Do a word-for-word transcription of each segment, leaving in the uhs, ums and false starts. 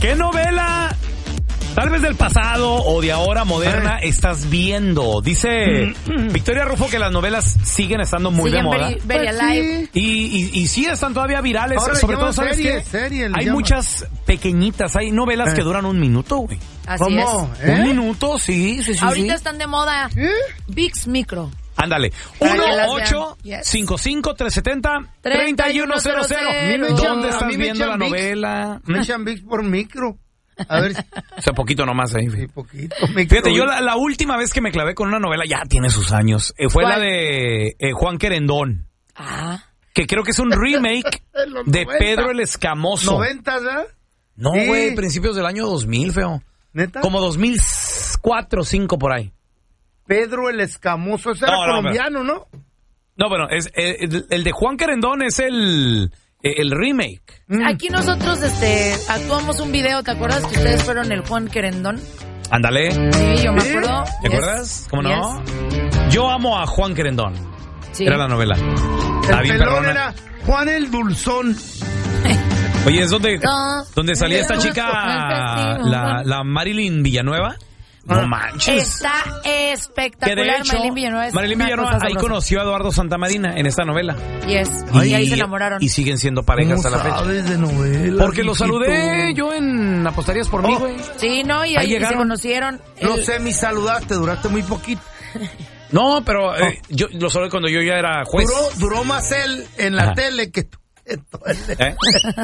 ¿Qué novela, tal vez del pasado o de ahora moderna, Ay. estás viendo? Dice Victoria Rufo que las novelas siguen estando muy Siguen de moda. very, very Pues alive. Y, y, y sí están todavía virales. Ahora le Sobre todo, llaman ¿sabes serie, qué? serie le Hay llaman. muchas pequeñitas, hay novelas Eh. que duran un minuto, güey. Así ¿Cómo? es. ¿Eh? Un minuto, sí, sí, sí. Ahorita sí. están de moda ¿Eh? ViX Micro. Ándale. Para uno que las ocho vean. Yes. cinco cinco tres siete cero tres uno cero cero. A mí me ¿Dónde echan- a estás mí me viendo echan la Vicks. novela? Me echan Vicks por micro. A ver si... O sea, poquito nomás ahí. Sí, poquito. Micro. Fíjate, yo la, la última vez que me clavé con una novela, ya tiene sus años, eh, fue ¿Cuál? la de eh, Juan Querendón, Ah. que creo que es un remake En los de noventa. Pedro el Escamoso. ¿Noventas, verdad? No, Sí. güey, principios del año dos mil, feo. ¿Neta? Como dos mil cuatro o cinco por ahí. Pedro el Escamoso. Ese era No, no, colombiano, ¿no? No, bueno, es, eh, el, el de Juan Querendón es el, eh, el remake. Mm. Aquí nosotros este, actuamos un video, ¿te acuerdas que ustedes fueron el Juan Querendón? Ándale. Sí, yo me ¿Sí? acuerdo. ¿Te Yes. acuerdas? ¿Cómo no? Yes. Yo amo a Juan Querendón. Sí. Era la novela. Está El bien pelón perrona. era Juan el Dulzón. Oye, es donde, No. donde salía esta No. chica, la, la Marilyn Villanueva. No manches. Está Que espectacular, de hecho, Marilyn Villanueva. es Marilyn una Villanueva cosa ahí sabrosa. conoció a Eduardo Santamarina en esta novela. Yes. Y, Y ahí se enamoraron. Y siguen siendo parejas ¿Cómo a la fecha. sabes de novelas, Porque lo mijito? saludé yo en Apostarías por mí, Oh. güey. Sí, no, y Ahí ahí se llegaron. conocieron. No El- sé, mi saludaste, duraste muy poquito. No, pero eh, yo lo saludé cuando yo ya era juez. Duró, duró más él en la Ajá. tele que tú. en todo el- ¿Eh?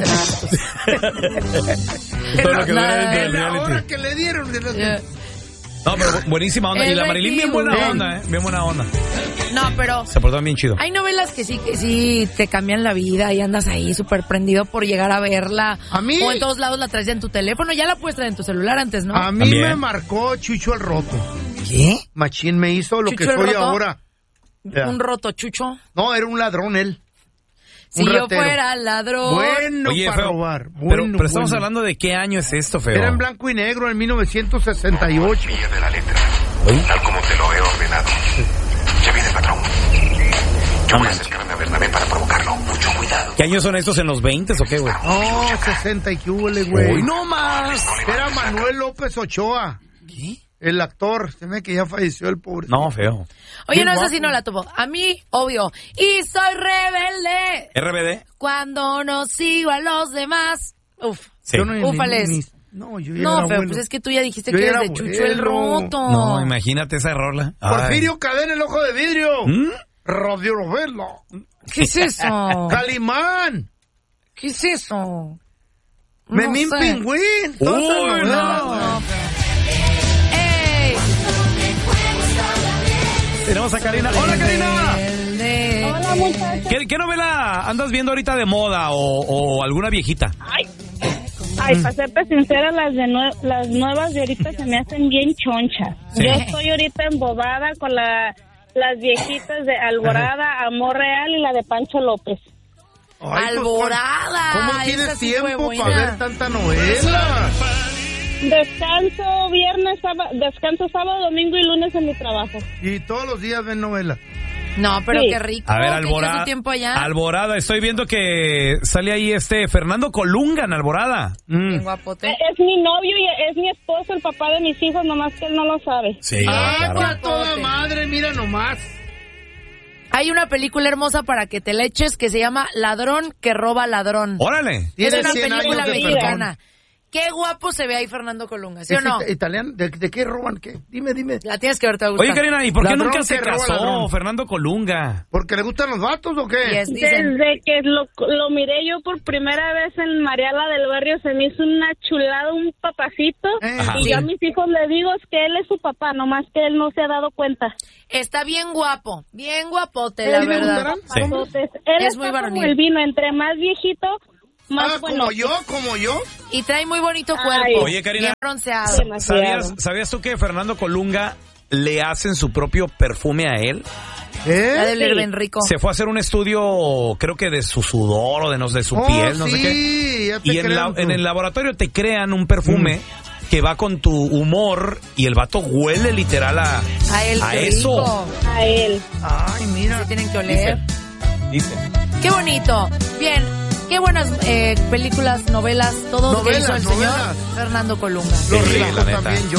en Todo la- lo que dura dentro en del la reality. hora que le dieron. de la- Yeah. No, pero bu- buenísima onda. Y El la Marilyn bien buena veintiuno. onda, ¿eh? Bien buena onda. No, pero Se portó bien chido. hay novelas que sí, que sí te cambian la vida y andas ahí súper prendido por llegar a verla. A mí- O en todos lados la traes ya en tu teléfono. Ya la puedes traer en tu celular antes, ¿no? A mí También. me marcó Chucho el Roto. ¿Qué? Machín me hizo lo ¿Chucho que el soy Roto? ahora. Ya. Un roto chucho. No, era un ladrón él. Si Un yo ratero. fuera ladrón. Bueno Oye, para feo, robar. pero, Bueno, pero estamos bueno. hablando de qué año es esto, feo. Era en blanco y negro en mil novecientos sesenta y ocho. Semilla de la letra, Oye. tal como te lo he ordenado. Ya viene el patrón. Yo voy a acercarme a Bernabé para provocarlo. Mucho cuidado. ¿Qué años son estos? ¿En los veinte o qué, güey? No, sesenta y qué huele, güey. Hoy no más. Era Manuel López Ochoa. ¿Qué? El actor. Se ve que ya falleció el pobre. No, feo. Oye, Bien no, esa guapo. sí no la tuvo. A mí, obvio. Y soy rebelde R B D. cuando no sigo a los demás. Uf. Sí. Yo no, ni- Ufales. ni- No, yo ya No, era pero abuelo. pues es que tú ya dijiste Yo que ya eres era de Chucho el abuelo. Roto. No, imagínate esa rola. Ay. Porfirio Cadena, el ojo de vidrio. ¿Mm? Radio Novela. ¿Qué es eso? Calimán. ¿Qué es eso? No Memín sé. Pingüín. Todas esas Uy, novelas, no. güey. No, pero- ¡Ey! Tenemos a Karina. ¡Hola, Karina! Rebelde. Hola, muchachos. ¿Qué, qué novela andas viendo ahorita de moda o, o alguna viejita? Ay, ay, para serte sincera, las de nue- las nuevas de ahorita se me hacen bien chonchas. Sí. Yo estoy ahorita embobada con la, las viejitas de Alborada, Amor Real y la de Pancho López. Ay, pues, Alborada. ¿Cómo Esa tienes sí fue tiempo buena. para ver tanta novela? Descanso viernes, sábado, descanso sábado, domingo y lunes en mi trabajo. Y todos los días ven novela. No, pero Sí. qué rico. A ver, ¿Qué Alborada. hizo su tiempo allá? Alborada, estoy viendo que sale ahí este Fernando Colunga en Alborada. Bien guapote. Es mi novio y es mi esposo, el papá de mis hijos, nomás que él no lo sabe. Sí, Ah, claro. pues, A toda madre, mira nomás. Hay una película hermosa para que te le eches que se llama Ladrón que roba ladrón. Órale. Es Tiene una cien película años de mexicana. Qué guapo se ve ahí Fernando Colunga, ¿sí o ¿Es no? ita- italiano? ¿De, de qué roban qué? Dime, dime. La tienes que ver, te va a gustar. Oye, Karina, ¿y por qué Ladrón nunca se que roba casó ladrón. Fernando Colunga? ¿Porque le gustan los vatos o qué? Yes, dicen. Desde que lo, lo miré yo por primera vez en Mariala del Barrio, se me hizo una chulada, un papacito. Eh, Ajá. Y Sí. yo a mis hijos les digo es que él es su papá, nomás que él no se ha dado cuenta. Está bien guapo, bien guapote, ¿Eh, la sí le verdad. gustarán? Sí. Entonces, él Es está muy como varonil. el vino, entre más viejito, más Ah, bueno. como yo, como yo. Y trae muy bonito Ay. cuerpo. Oye, Karina. Bien bronceado. Demasiado. ¿Sabías, ¿Sabías tú que Fernando Colunga le hacen su propio perfume a él? La ¿Eh? del Sí. bien rico. Se fue a hacer un estudio, creo que de su sudor o de, no, de su Oh, piel, no sí, sé qué. ya te Y en, la- creo. en el laboratorio te crean un perfume que va con tu humor y el vato huele literal a, A él, a qué eso. rico. A él. Ay, mira. Se tienen que oler. Dice. Qué bonito. Bien. Qué buenas eh, películas, novelas, todo lo que Novelas, hizo el novelas. señor Fernando Colunga. Los Sí, ricos la neta. también, yo.